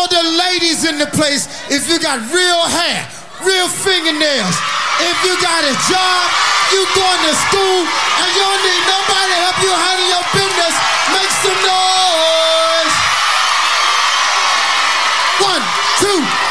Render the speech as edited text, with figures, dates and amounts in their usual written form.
all the ladies in the place, if you got real hair, real fingernails, if you got a job, you going to school, and you don't need nobody